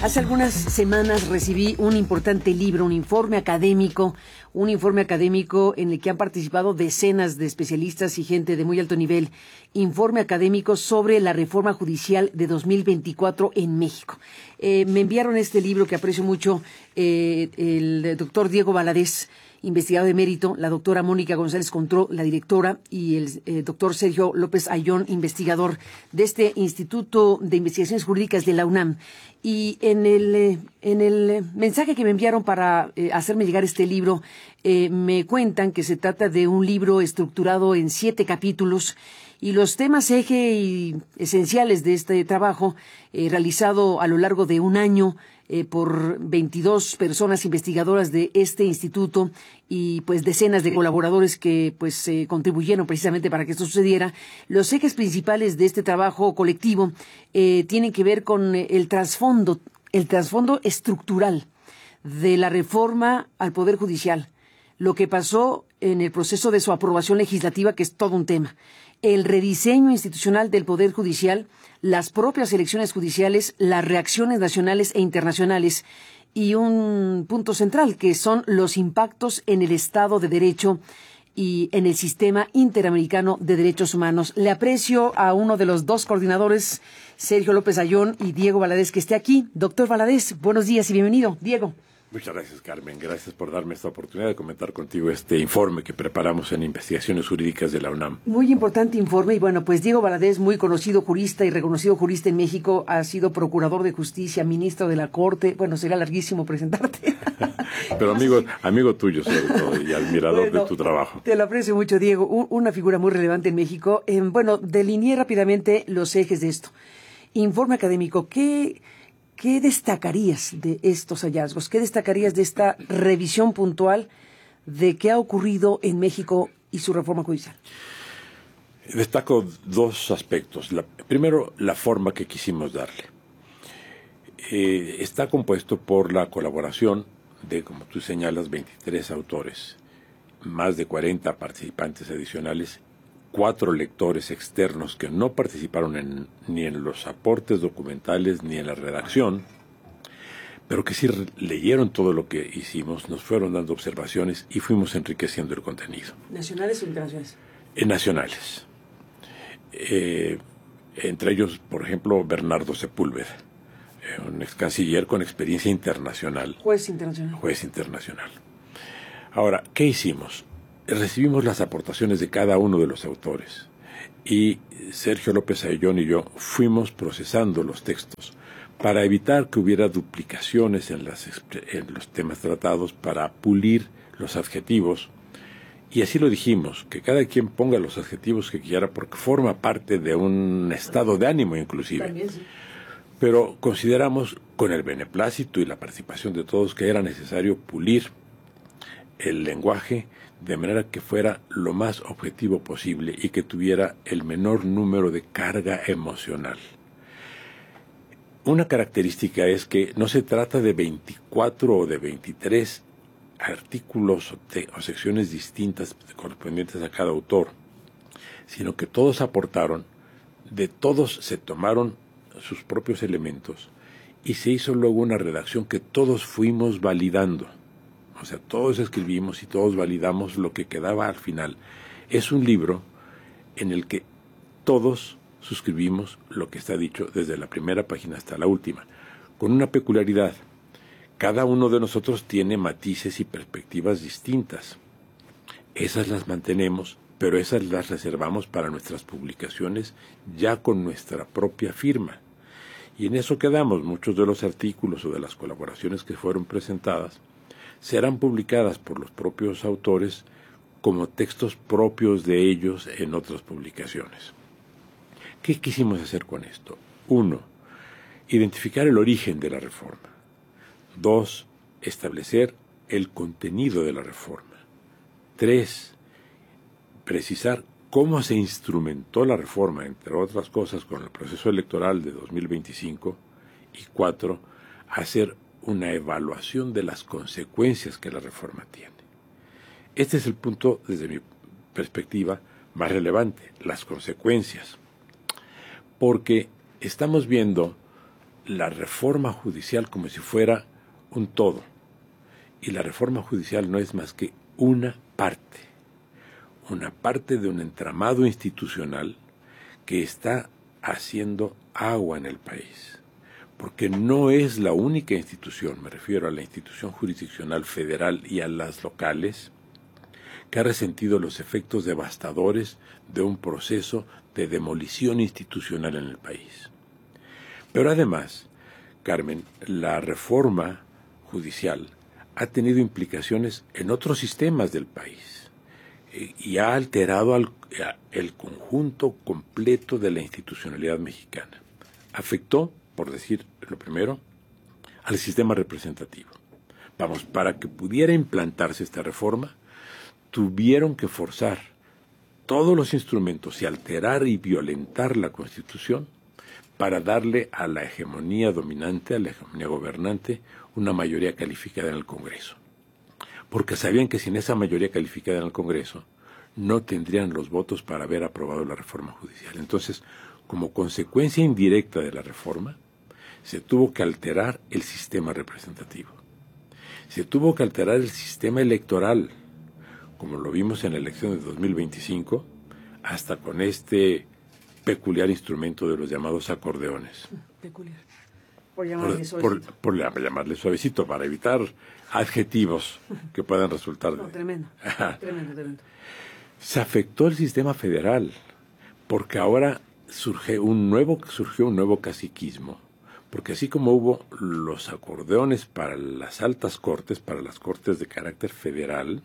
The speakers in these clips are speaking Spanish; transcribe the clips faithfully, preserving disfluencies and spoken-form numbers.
Hace algunas semanas recibí un importante libro, un informe académico, un informe académico en el que han participado decenas de especialistas y gente de muy alto nivel. Informe académico sobre la reforma judicial de dos mil veinticuatro en México. Eh, me enviaron este libro que aprecio mucho eh, el doctor Diego Valadez, investigador de mérito, la doctora Mónica González Contró, la directora, y el eh, doctor Sergio López Ayllón, investigador de este Instituto de Investigaciones Jurídicas de la UNAM. Y en el, eh, en el mensaje que me enviaron para eh, hacerme llegar este libro, eh, me cuentan que se trata de un libro estructurado en siete capítulos, y los temas eje y esenciales de este trabajo, eh, realizado a lo largo de un año, Eh, por veintidós personas investigadoras de este instituto y pues decenas de colaboradores que pues eh, contribuyeron precisamente para que esto sucediera. Los ejes principales de este trabajo colectivo eh, tienen que ver con el trasfondo, el trasfondo estructural de la reforma al Poder Judicial, lo que pasó en el proceso de su aprobación legislativa, que es todo un tema, el rediseño institucional del Poder Judicial, las propias elecciones judiciales, las reacciones nacionales e internacionales, y un punto central, que son los impactos en el Estado de Derecho y en el sistema interamericano de derechos humanos. Le aprecio a uno de los dos coordinadores, Sergio López Ayllón y Diego Valadez, que esté aquí. Doctor Valadez, buenos días y bienvenido. Diego. Muchas gracias, Carmen. Gracias por darme esta oportunidad de comentar contigo este informe que preparamos en Investigaciones Jurídicas de la UNAM. Muy importante informe. Y bueno, pues Diego Valadez, muy conocido jurista y reconocido jurista en México, ha sido procurador de justicia, ministro de la Corte. Bueno, sería larguísimo presentarte. Pero amigo, amigo tuyo sobre todo y admirador bueno, de tu trabajo. Te lo aprecio mucho, Diego. Un, una figura muy relevante en México. Eh, bueno, delineé rápidamente los ejes de esto. Informe académico, ¿qué... ¿Qué destacarías de estos hallazgos? ¿Qué destacarías de esta revisión puntual de qué ha ocurrido en México y su reforma judicial? Destaco dos aspectos. La, primero, la forma que quisimos darle. Eh, está compuesto por la colaboración de, como tú señalas, veintitrés autores, más de cuarenta participantes adicionales, cuatro lectores externos que no participaron en, ni en los aportes documentales ni en la redacción, pero que sí leyeron todo lo que hicimos, nos fueron dando observaciones y fuimos enriqueciendo el contenido. ¿Nacionales o internacionales? Eh, nacionales. Eh, entre ellos, por ejemplo, Bernardo Sepúlveda, eh, un ex canciller con experiencia internacional. Juez internacional. Juez internacional. Ahora, ¿qué hicimos? Recibimos las aportaciones de cada uno de los autores y Sergio López Ayllón y yo fuimos procesando los textos para evitar que hubiera duplicaciones en, las, en los temas tratados, para pulir los adjetivos, y así lo dijimos, que cada quien ponga los adjetivos que quiera porque forma parte de un estado de ánimo inclusive. También, sí. Pero consideramos, con el beneplácito y la participación de todos, que era necesario pulir el lenguaje de manera que fuera lo más objetivo posible y que tuviera el menor número de carga emocional. Una característica es que no se trata de veinticuatro o de veintitrés artículos o, te, o secciones distintas correspondientes a cada autor, sino que todos aportaron, de todos se tomaron sus propios elementos y se hizo luego una redacción que todos fuimos validando. O sea, todos escribimos y todos validamos lo que quedaba al final. Es un libro en el que todos suscribimos lo que está dicho desde la primera página hasta la última, con una peculiaridad. Cada uno de nosotros tiene matices y perspectivas distintas. Esas las mantenemos, pero esas las reservamos para nuestras publicaciones ya con nuestra propia firma. Y en eso quedamos. Muchos de los artículos o de las colaboraciones que fueron presentadas serán publicadas por los propios autores como textos propios de ellos en otras publicaciones. ¿Qué quisimos hacer con esto? Uno, identificar el origen de la reforma. Dos, establecer el contenido de la reforma. Tres, precisar cómo se instrumentó la reforma, entre otras cosas, con el proceso electoral de dos mil veinticinco. Y cuatro, hacer una evaluación de las consecuencias que la reforma tiene. Este es el punto, desde mi perspectiva, más relevante, las consecuencias. Porque estamos viendo la reforma judicial como si fuera un todo. Y la reforma judicial no es más que una parte, una parte de un entramado institucional que está haciendo agua en el país. Porque no es la única institución, me refiero a la institución jurisdiccional federal y a las locales, que ha resentido los efectos devastadores de un proceso de demolición institucional en el país. Pero además, Carmen, la reforma judicial ha tenido implicaciones en otros sistemas del país eh, y ha alterado al, a, el conjunto completo de la institucionalidad mexicana. Afectó, por decir lo primero, al sistema representativo. Vamos, para que pudiera implantarse esta reforma, tuvieron que forzar todos los instrumentos y alterar y violentar la Constitución para darle a la hegemonía dominante, a la hegemonía gobernante, una mayoría calificada en el Congreso. Porque sabían que sin esa mayoría calificada en el Congreso no tendrían los votos para haber aprobado la reforma judicial. Entonces, como consecuencia indirecta de la reforma, se tuvo que alterar el sistema representativo. Se tuvo que alterar el sistema electoral, como lo vimos en la elección de dos mil veinticinco, hasta con este peculiar instrumento de los llamados acordeones. Peculiar. Por llamarle por, suavecito. Por, por llamarle suavecito, para evitar adjetivos que puedan resultar... No, de... tremendo, tremendo, tremendo. Se afectó el sistema federal, porque ahora surge un nuevo, surgió un nuevo caciquismo. Porque así como hubo los acordeones para las altas cortes, para las cortes de carácter federal,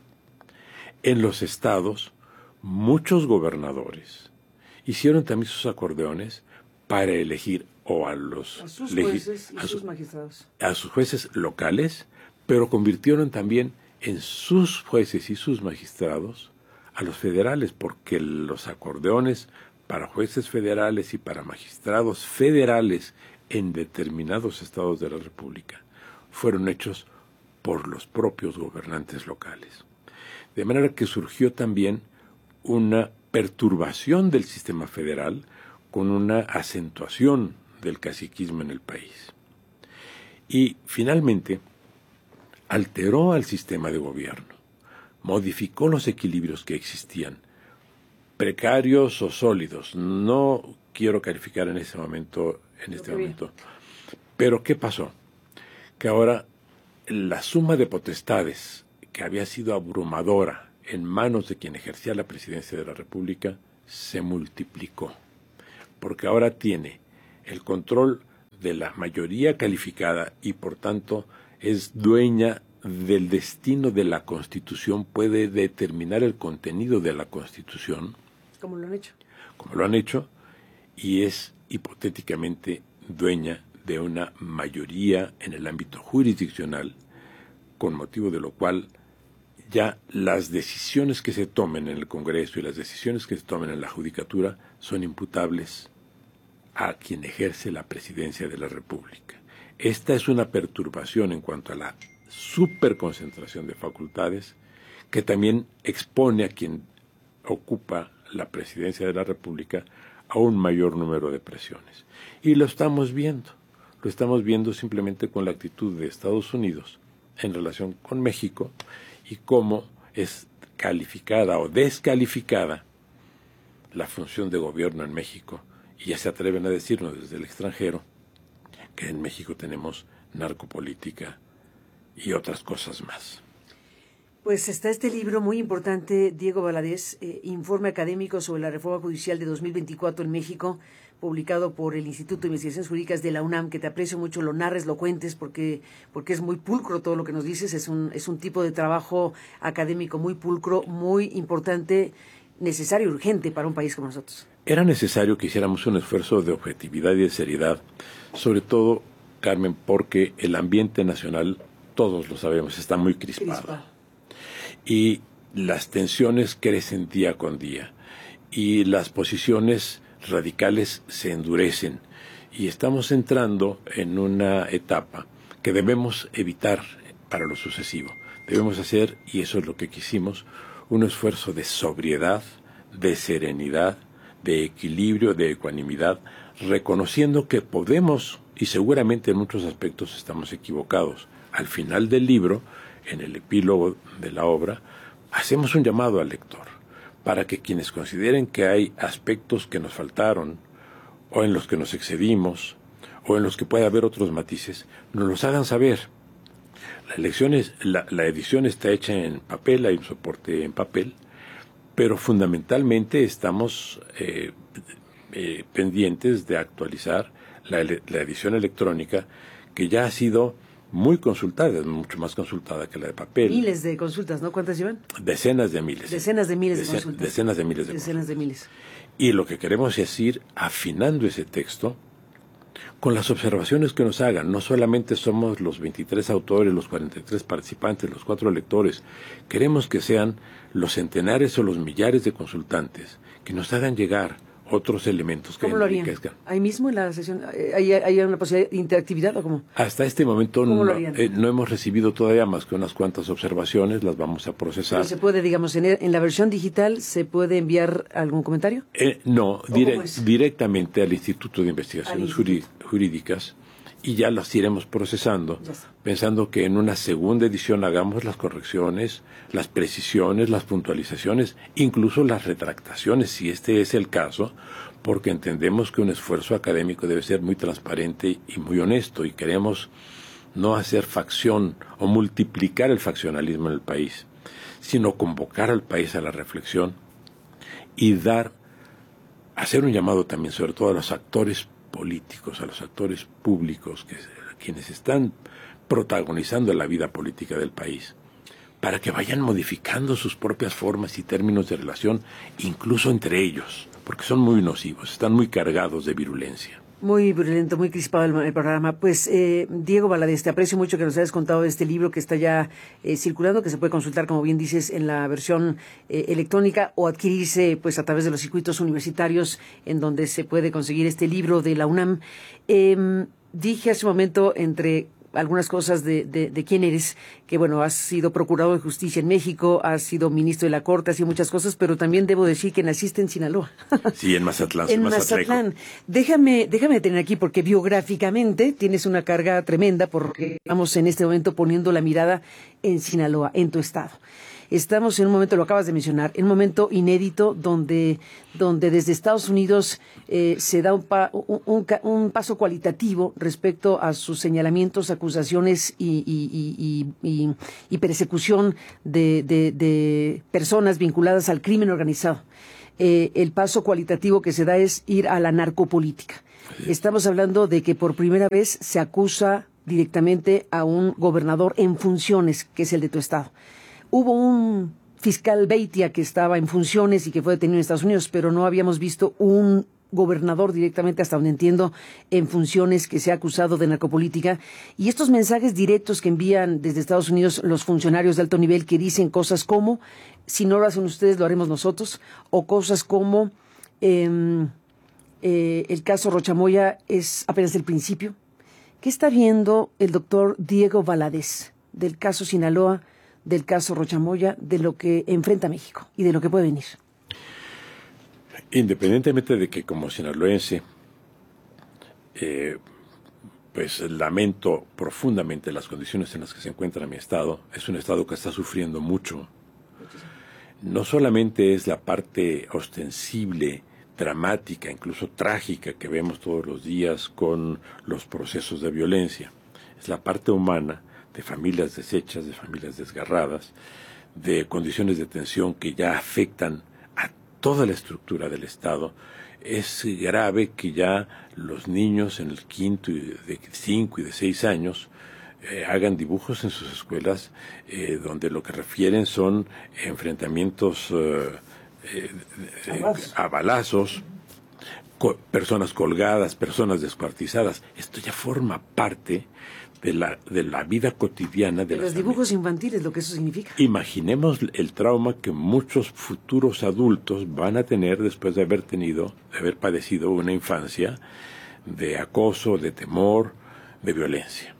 en los estados, muchos gobernadores hicieron también sus acordeones para elegir o a los a sus jueces y a, sus su, magistrados. a sus jueces locales, pero convirtieron también en sus jueces y sus magistrados a los federales, porque los acordeones para jueces federales y para magistrados federales en determinados estados de la República fueron hechos por los propios gobernantes locales. De manera que surgió también una perturbación del sistema federal con una acentuación del caciquismo en el país. Y finalmente alteró al sistema de gobierno, modificó los equilibrios que existían, precarios o sólidos. No quiero calificar en ese momento, en este momento. Pero ¿qué pasó? Que ahora la suma de potestades que había sido abrumadora en manos de quien ejercía la presidencia de la República se multiplicó, porque ahora tiene el control de la mayoría calificada y por tanto es dueña del destino de la Constitución, puede determinar el contenido de la Constitución. Como lo han hecho. Como lo han hecho, y es hipotéticamente dueña de una mayoría en el ámbito jurisdiccional, con motivo de lo cual ya las decisiones que se tomen en el Congreso y las decisiones que se tomen en la Judicatura son imputables a quien ejerce la presidencia de la República. Esta es una perturbación en cuanto a la superconcentración de facultades que también expone a quien ocupa la presidencia de la República a un mayor número de presiones. Y lo estamos viendo, lo estamos viendo simplemente con la actitud de Estados Unidos en relación con México y cómo es calificada o descalificada la función de gobierno en México. Y ya se atreven a decirnos desde el extranjero que en México tenemos narcopolítica y otras cosas más. Pues está este libro muy importante, Diego Valadez, eh, Informe Académico sobre la Reforma Judicial de dos mil veinticuatro en México, publicado por el Instituto de Investigaciones Jurídicas de la UNAM, que te aprecio mucho, lo narres, lo cuentes, porque porque es muy pulcro todo lo que nos dices, es un, es un tipo de trabajo académico muy pulcro, muy importante, necesario, urgente para un país como nosotros. Era necesario que hiciéramos un esfuerzo de objetividad y de seriedad, sobre todo, Carmen, porque el ambiente nacional, todos lo sabemos, está muy crispado. Crispado. Y las tensiones crecen día con día, y las posiciones radicales se endurecen, y estamos entrando en una etapa que debemos evitar para lo sucesivo. Debemos hacer, y eso es lo que quisimos, un esfuerzo de sobriedad, de serenidad, de equilibrio, de ecuanimidad, reconociendo que podemos y seguramente en muchos aspectos estamos equivocados. Al final del libro, en el epílogo de la obra, hacemos un llamado al lector para que quienes consideren que hay aspectos que nos faltaron o en los que nos excedimos o en los que puede haber otros matices, nos los hagan saber. La, elección es, la, la edición está hecha en papel, hay un soporte en papel, pero fundamentalmente estamos eh, eh, pendientes de actualizar la, la edición electrónica, que ya ha sido muy consultada, es mucho más consultada que la de papel. Miles de consultas, ¿no? ¿Cuántas llevan? Decenas de miles. Decenas de miles de Dece- consultas. Decenas de miles de Decenas consultas. de miles. Y lo que queremos es ir afinando ese texto con las observaciones que nos hagan. No solamente somos los veintitrés autores, los cuarenta y tres participantes, los cuatro lectores. Queremos que sean los centenares o los millares de consultantes que nos hagan llegar otros elementos que ¿Cómo lo harían? enriquezcan. Ahí mismo en la sesión, ¿hay, hay una posibilidad de interactividad o cómo? Hasta este momento ¿Cómo no, lo harían? eh, no hemos recibido todavía más que unas cuantas observaciones, las vamos a procesar. Pero se puede, digamos, en, en la versión digital, ¿se puede enviar algún comentario? Eh, no, ¿Cómo dire- es? directamente al Instituto de Investigaciones Al Jurí- Jurídicas, y ya las iremos procesando, Ya está. pensando que en una segunda edición hagamos las correcciones, las precisiones, las puntualizaciones, incluso las retractaciones, si este es el caso, porque entendemos que un esfuerzo académico debe ser muy transparente y muy honesto, y queremos no hacer facción o multiplicar el faccionalismo en el país, sino convocar al país a la reflexión y dar, hacer un llamado también sobre todo a los actores políticos, a los actores públicos, que quienes están protagonizando la vida política del país, para que vayan modificando sus propias formas y términos de relación, incluso entre ellos, porque son muy nocivos, están muy cargados de virulencia. Muy virulento, muy crispado el, el programa. Pues, eh, Diego Valadez, te aprecio mucho que nos hayas contado de este libro que está ya eh, circulando, que se puede consultar, como bien dices, en la versión eh, electrónica o adquirirse pues a través de los circuitos universitarios en donde se puede conseguir este libro de la UNAM. Eh, dije hace un momento, entre algunas cosas de, de, de quién eres, que bueno, has sido procurador de justicia en México, has sido ministro de la Corte, has sido muchas cosas, pero también debo decir que naciste en Sinaloa. Sí, en Mazatlán. En Mazatleco. Mazatlán. Déjame, déjame tener aquí, porque biográficamente tienes una carga tremenda, porque estamos en este momento poniendo la mirada en Sinaloa, en tu estado. Estamos en un momento, lo acabas de mencionar, en un momento inédito donde, donde desde Estados Unidos eh, se da un, pa, un, un, un paso cualitativo respecto a sus señalamientos, acusaciones y, y, y, y, y persecución de, de, de personas vinculadas al crimen organizado. Eh, el paso cualitativo que se da es ir a la narcopolítica. Estamos hablando de que por primera vez se acusa directamente a un gobernador en funciones, que es el de tu estado. Hubo un fiscal Beitia que estaba en funciones y que fue detenido en Estados Unidos, pero no habíamos visto un gobernador directamente, hasta donde entiendo, en funciones que se ha acusado de narcopolítica. Y estos mensajes directos que envían desde Estados Unidos los funcionarios de alto nivel, que dicen cosas como, si no lo hacen ustedes, lo haremos nosotros, o cosas como, eh, eh, el caso Rochamoya es apenas el principio. ¿Qué está viendo el doctor Diego Valadez del caso Sinaloa, del caso Rochamoya, de lo que enfrenta México y de lo que puede venir? Independientemente de que como sinaloense, eh, pues lamento profundamente las condiciones en las que se encuentra mi estado, es un estado que está sufriendo mucho. No solamente es la parte ostensible, dramática, incluso trágica que vemos todos los días con los procesos de violencia, es la parte humana, de familias deshechas, de familias desgarradas, de condiciones de tensión que ya afectan a toda la estructura del Estado. Es grave que ya los niños en el quinto y de cinco y de seis años eh, hagan dibujos en sus escuelas eh, donde lo que refieren son enfrentamientos eh, eh, eh, a balazos, co- personas colgadas, personas descuartizadas. Esto ya forma parte de la, de la vida cotidiana de, De los dibujos infantiles, lo que eso significa. Imaginemos el trauma que muchos futuros adultos van a tener después de haber tenido, de haber padecido una infancia de acoso, de temor, de violencia.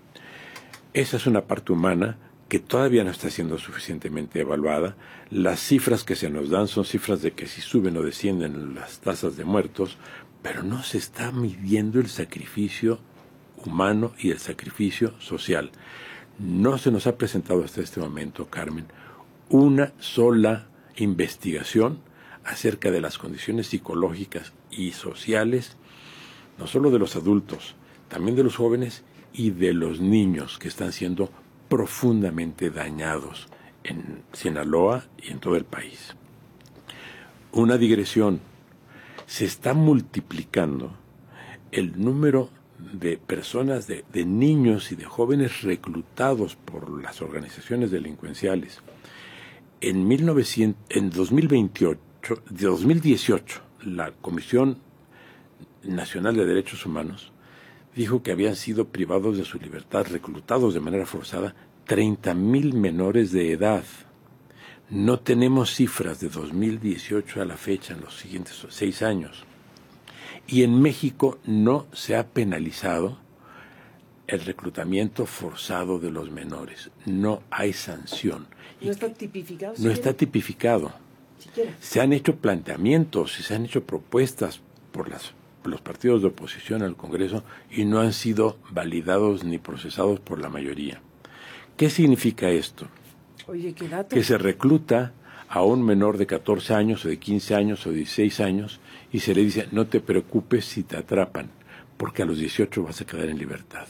Esa es una parte humana que todavía no está siendo suficientemente evaluada. Las cifras que se nos dan son cifras de que si suben o descienden las tasas de muertos, pero no se está midiendo el sacrificio humano y el sacrificio social. No se nos ha presentado hasta este momento, Carmen, una sola investigación acerca de las condiciones psicológicas y sociales, no solo de los adultos, también de los jóvenes y de los niños que están siendo profundamente dañados en Sinaloa y en todo el país. Una digresión: se está multiplicando el número de personas, de, de niños y de jóvenes reclutados por las organizaciones delincuenciales. En, mil novecientos, en dos mil veintiocho, dos mil dieciocho, la Comisión Nacional de Derechos Humanos dijo que habían sido privados de su libertad, reclutados de manera forzada, treinta mil menores de edad. No tenemos cifras de dos mil dieciocho a la fecha en los siguientes seis años. Y en México no se ha penalizado el reclutamiento forzado de los menores. No hay sanción. ¿No está tipificado? No está tipificado. Siquiera. Se han hecho planteamientos y se han hecho propuestas por las, por los partidos de oposición al Congreso y no han sido validados ni procesados por la mayoría. ¿Qué significa esto? Oye, qué dato. Que se recluta a un menor de catorce años o de quince años o de dieciséis años y se le dice: no te preocupes si te atrapan, porque a los dieciocho vas a quedar en libertad.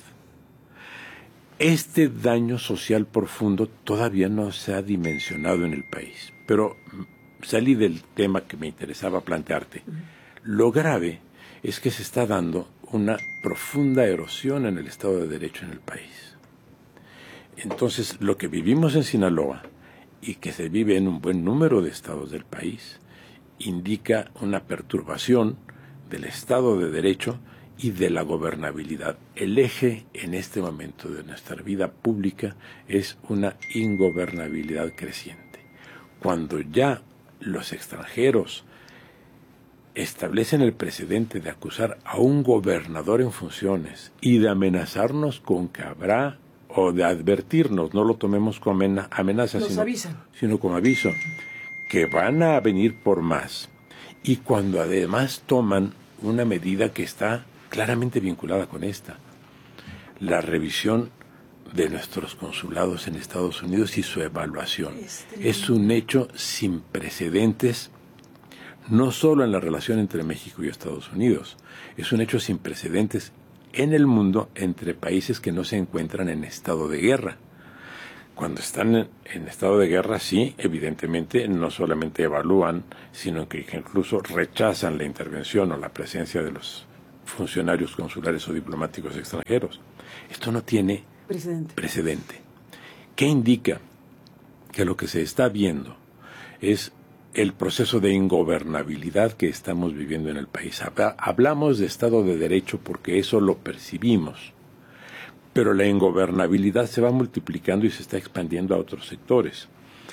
Este daño social profundo todavía no se ha dimensionado en el país, pero salí del tema que me interesaba plantearte. Uh-huh. Lo grave es que se está dando una profunda erosión en el Estado de Derecho en el país. Entonces, lo que vivimos en Sinaloa y que se vive en un buen número de estados del país indica una perturbación del Estado de Derecho y de la gobernabilidad. El eje en este momento de nuestra vida pública es una ingobernabilidad creciente. Cuando ya los extranjeros establecen el precedente de acusar a un gobernador en funciones y de amenazarnos con que habrá, o de advertirnos, no lo tomemos como amenaza, sino, sino como aviso, que van a venir por más. Y cuando además toman una medida que está claramente vinculada con esta, la revisión de nuestros consulados en Estados Unidos y su evaluación. Es un hecho sin precedentes, no solo en la relación entre México y Estados Unidos, es un hecho sin precedentes en el mundo entre países que no se encuentran en estado de guerra. Cuando están en, en estado de guerra, sí, evidentemente, no solamente evalúan, sino que, que incluso rechazan la intervención o la presencia de los funcionarios consulares o diplomáticos extranjeros. Esto no tiene precedente. precedente. ¿Qué indica? Que lo que se está viendo es el proceso de ingobernabilidad que estamos viviendo en el país. Hablamos de Estado de Derecho porque eso lo percibimos, pero la ingobernabilidad se va multiplicando y se está expandiendo a otros sectores.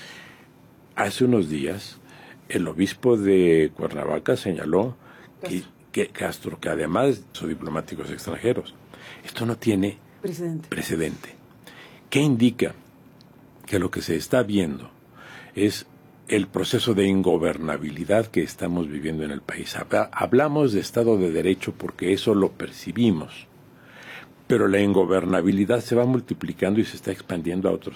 Hace unos días, el obispo de Cuernavaca señaló que, que Castro, que además son diplomáticos extranjeros, esto no tiene precedente. precedente. ¿Qué indica? Que lo que se está viendo es el proceso de ingobernabilidad que estamos viviendo en el país. Hablamos de Estado de Derecho porque eso lo percibimos, pero la ingobernabilidad se va multiplicando y se está expandiendo a otros